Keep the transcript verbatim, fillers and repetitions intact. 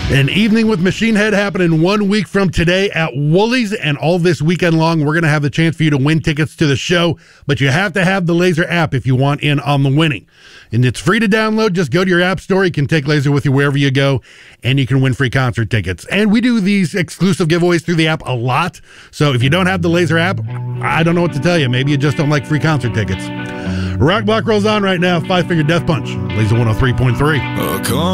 An evening with Machine Head happening one week from today at Woolies, and all this weekend long, we're going to have the chance for you to win tickets to the show, but you have to have the Laser app if you want in on the winning. And it's free to download. Just go to your app store. You can take Laser with you wherever you go, and you can win free concert tickets. And we do these exclusive giveaways through the app a lot, so if you don't have the Laser app, I don't know what to tell you. Maybe you just don't like free concert tickets. Rock Block rolls on right now. Five Finger Death Punch, Laser one oh three point three. Oh, come